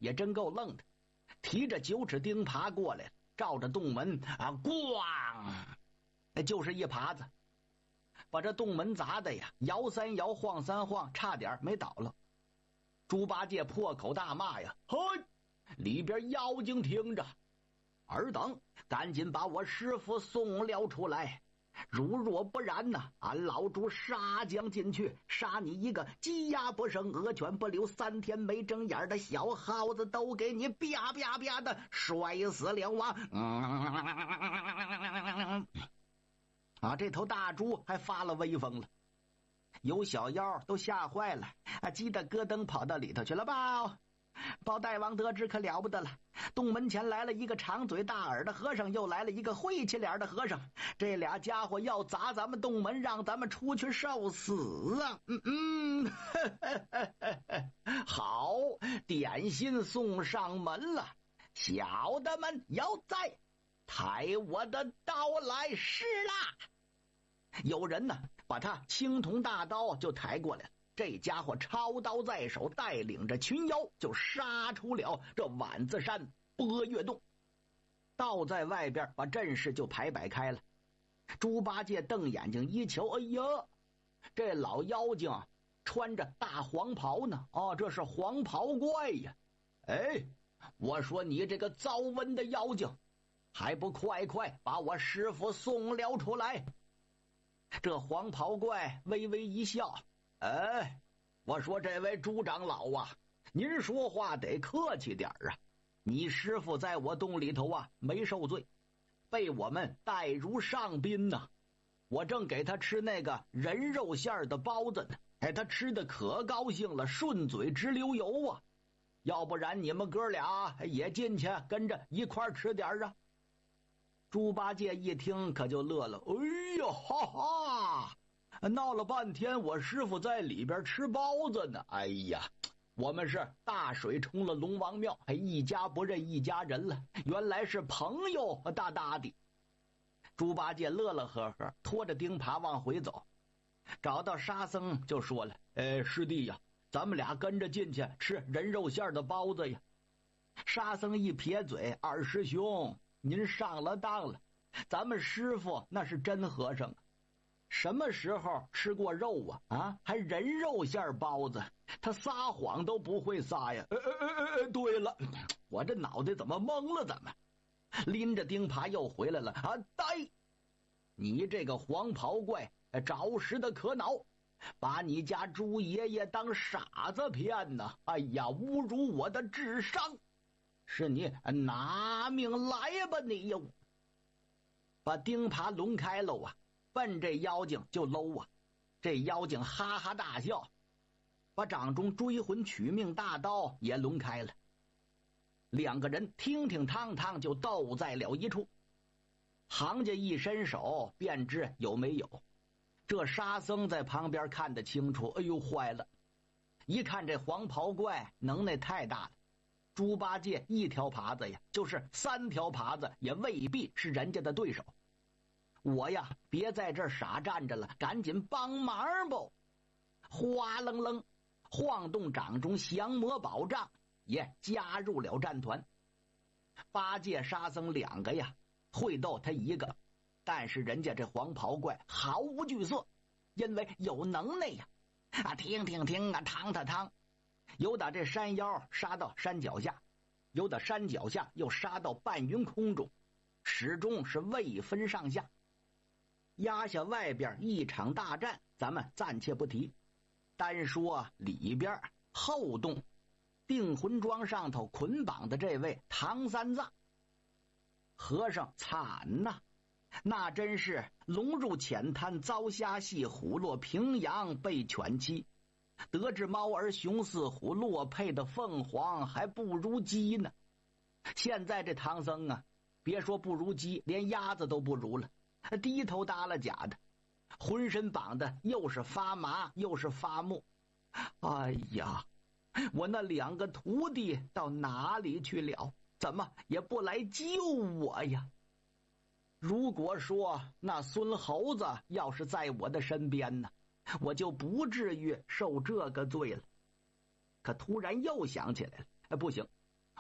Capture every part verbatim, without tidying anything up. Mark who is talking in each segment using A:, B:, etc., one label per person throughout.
A: 也真够愣的，提着九齿钉耙过来，照着洞门啊，咣，就是一耙子，把这洞门砸的呀，摇三摇，晃三晃，差点没倒了。猪八戒破口大骂呀：“嘿，里边妖精听着！尔等赶紧把我师傅送了出来！如若不然呢，俺老猪杀将进去，杀你一个鸡鸭不生，鹅犬不留，三天没睁眼的小耗子都给你啪啪啪的摔死了啊！”嗯啊，这头大猪还发了威风了，有小妖都吓坏了啊，急得咯噔跑到里头去了。报报大王得知可了不得了，洞门前来了一个长嘴大耳的和尚，又来了一个晦气脸的和尚，这俩家伙要砸咱们洞门，让咱们出去受死啊！嗯嗯，好，点心送上门了，小的们要在，抬我的刀来试啦！有人呢，把他青铜大刀就抬过来了。这家伙抄刀在手，带领着群妖就杀出了这碗子山波月洞。道在外边把阵势就排摆开了。猪八戒瞪眼睛一瞧，哎呀，这老妖精穿着大黄袍呢，哦，这是黄袍怪呀！哎，我说你这个遭瘟的妖精，还不快快把我师傅送了出来！这黄袍怪微微一笑，哎，我说这位猪长老啊，您说话得客气点啊！你师傅在我洞里头啊没受罪，被我们待如上宾呐、啊。我正给他吃那个人肉馅的包子呢，哎，他吃的可高兴了，顺嘴直流油啊！要不然你们哥俩也进去跟着一块吃点啊！猪八戒一听可就乐了，哎呀，哈哈！闹了半天，我师傅在里边吃包子呢。哎呀，我们是大水冲了龙王庙，还一家不认一家人了，原来是朋友大大的。猪八戒乐乐呵呵，拖着钉耙往回走，找到沙僧就说了：“呃，师弟呀，咱们俩跟着进去吃人肉馅的包子呀。”沙僧一撇嘴：“二师兄，您上了当了，咱们师傅那是真和尚。什么时候吃过肉啊？啊，还人肉馅包子，他撒谎都不会撒呀！呃呃呃呃，对了，我这脑袋怎么懵了？怎么？拎着钉耙又回来了啊！呆，你这个黄袍怪，着实的可恼，把你家猪爷爷当傻子骗呢！哎呀，侮辱我的智商！是你拿命来吧你哟！把钉耙抡开喽啊！奔这妖精就搂啊！这妖精哈哈大笑，把掌中追魂取命大刀也抡开了。两个人听听汤汤就斗在了一处。行家一伸手便知有没有。这沙僧在旁边看得清楚，哎呦坏了！一看这黄袍怪能耐太大了，猪八戒一条耙子呀，就是三条耙子也未必是人家的对手。我呀，别在这儿傻站着了，赶紧帮忙吧！哗楞楞，晃动掌中降魔宝杖，也加入了战团。八戒、沙僧两个呀，会斗他一个，但是人家这黄袍怪毫无惧色，因为有能耐呀！啊，听听听啊，趟他趟，有打这山腰杀到山脚下，有打山脚下又杀到半云空中，始终是未分上下。压下外边一场大战，咱们暂且不提，单说里边后洞定魂桩上头捆绑的这位唐三藏和尚惨呐、啊，那真是龙入浅滩遭虾戏，虎落平阳被犬欺，得知猫儿雄似虎，落配的凤凰还不如鸡呢。现在这唐僧啊，别说不如鸡，连鸭子都不如了，低头耷拉假的，浑身绑的又是发麻又是发木。哎呀，我那两个徒弟到哪里去了？怎么也不来救我呀？如果说那孙猴子要是在我的身边呢，我就不至于受这个罪了。可突然又想起来了，不行，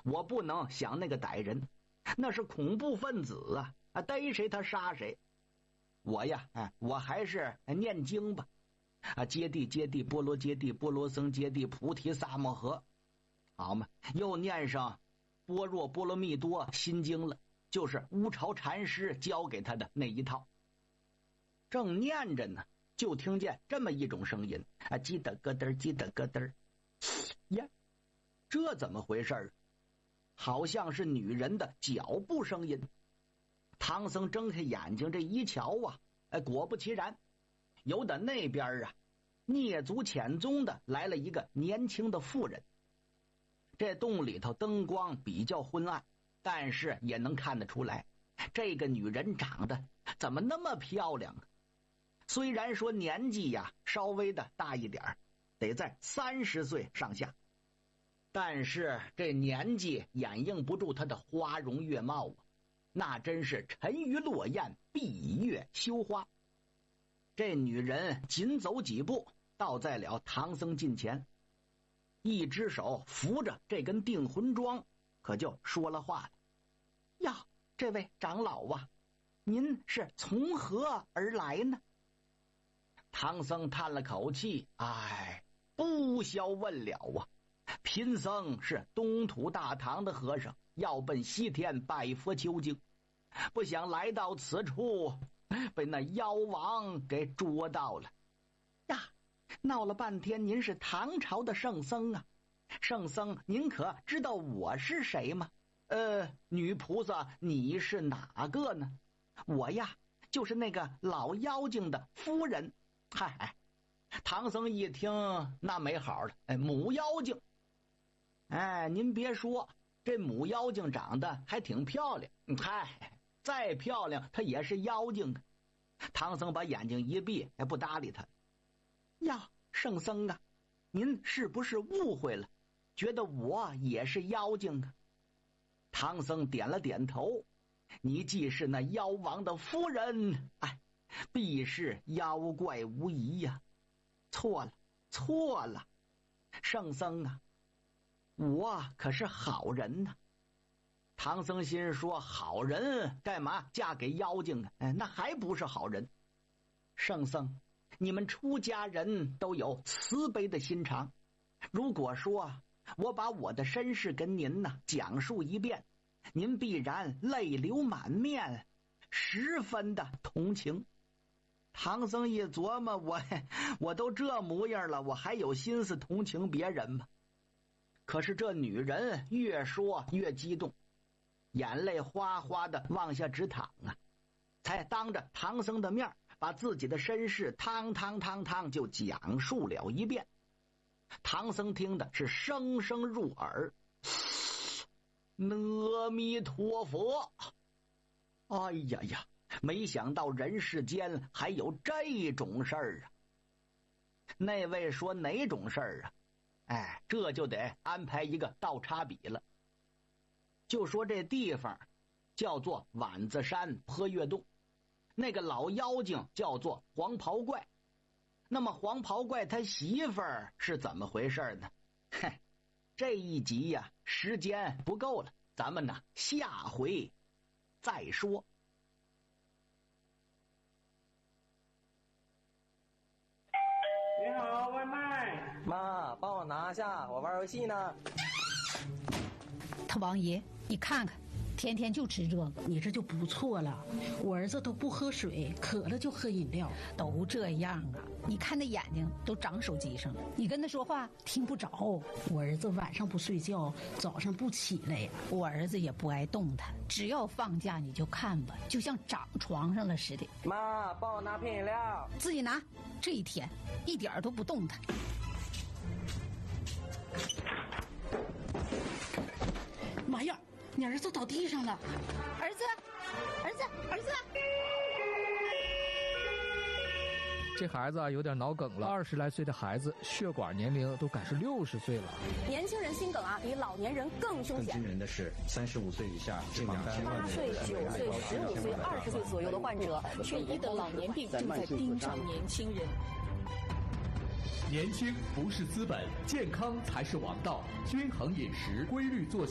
A: 我不能想那个歹人，那是恐怖分子啊！啊，逮谁他杀谁。我呀，哎，我还是念经吧。啊，揭谛揭谛，波罗揭谛，波罗僧揭谛，菩提萨摩诃，好嘛，又念上般若波罗蜜多心经了，就是乌巢禅师教给他的那一套。正念着呢，就听见这么一种声音啊，叽得咯噔，叽得咯噔，呀，这怎么回事？好像是女人的脚步声音。唐僧睁开眼睛这一瞧啊，哎，果不其然，由的那边啊，蹑足潜踪的来了一个年轻的妇人。这洞里头灯光比较昏暗，但是也能看得出来，这个女人长得怎么那么漂亮啊？虽然说年纪呀稍微的大一点，得在三十岁上下，但是这年纪掩映不住她的花容月貌啊，那真是沉鱼落雁，闭月羞花。这女人紧走几步，倒在了唐僧近前，一只手扶着这根定魂桩，可就说了话了：“呀，这位长老啊，您是从何而来呢？”唐僧叹了口气：“哎，不消问了啊！贫僧是东土大唐的和尚，要奔西天拜佛求经，不想来到此处，被那妖王给捉到了。呀，闹了半天您是唐朝的圣僧啊，圣僧您可知道我是谁吗？呃，女菩萨你是哪个呢？我呀就是那个老妖精的夫人。嗨，唐僧一听那没好了，哎，母妖精。哎，您别说，这母妖精长得还挺漂亮。嗨，再漂亮她也是妖精啊。唐僧把眼睛一闭，哎，不搭理他。呀，圣僧啊，您是不是误会了，觉得我也是妖精啊？唐僧点了点头，你既是那妖王的夫人，哎，必是妖怪无疑呀、啊。错了，错了，圣僧啊，我可是好人呐、啊。唐僧心说，好人干嘛嫁给妖精啊？哎，那还不是好人。圣僧，你们出家人都有慈悲的心肠，如果说我把我的身世跟您呢讲述一遍，您必然泪流满面，十分的同情。唐僧一琢磨，我我都这模样了，我还有心思同情别人吗？可是这女人越说越激动，眼泪哗哗的往下直淌啊，才当着唐僧的面把自己的身世汤汤汤汤就讲述了一遍。唐僧听的是声声入耳，阿弥陀佛！哎呀呀，没想到人世间还有这种事儿啊！那位说哪种事儿啊？哎，这就得安排一个倒插笔了。就说这地方叫做碗子山坡月洞，那个老妖精叫做黄袍怪。那么黄袍怪他媳妇儿是怎么回事呢？嘿，这一集呀、啊，时间不够了，咱们呢下回再说。
B: 你好，外卖。
C: 妈，帮我拿下，我玩游戏呢。
D: 他王爷，你看看，天天就吃这个，
E: 你这就不错了。我儿子都不喝水，渴了就喝饮料，
D: 都这样啊！你看那眼睛都长手机上了，你跟他说话听不着。
E: 我儿子晚上不睡觉，早上不起来呀。
D: 我儿子也不爱动弹，只要放假你就看吧，就像长床上了似的。
C: 妈，帮我拿瓶饮料。
D: 自己拿。这一天一点都不动弹。
E: 妈呀，你儿子倒地上了！
D: 儿子，儿子，儿子！
F: 这孩子啊有点脑梗了，二十来岁的孩子，血管年龄都赶是六十岁了。
G: 年轻人心梗啊，比老年人更凶险。
H: 更惊人的是，三十五岁以下近两千万人，
G: 八岁、九岁、十五岁、二十岁左右的患者，却医得老年病正在盯上年轻人。
I: 年轻不是资本，健康才是王道。均衡饮食，规律作息。